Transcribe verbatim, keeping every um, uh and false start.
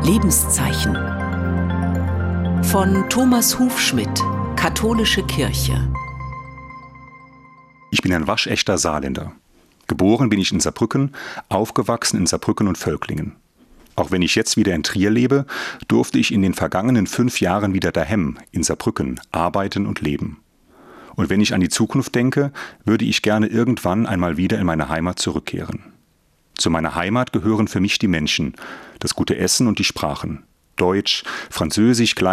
Lebenszeichen von Thomas Hufschmidt, Katholische Kirche. Ich bin ein waschechter Saarländer. Geboren bin ich in Saarbrücken, aufgewachsen in Saarbrücken und Völklingen. Auch wenn ich jetzt wieder in Trier lebe, durfte ich in den vergangenen fünf Jahren wieder daheim in Saarbrücken arbeiten und leben. Und wenn ich an die Zukunft denke, würde ich gerne irgendwann einmal wieder in meine Heimat zurückkehren. Zu meiner Heimat gehören für mich die Menschen, das gute Essen und die Sprachen. Deutsch, Französisch,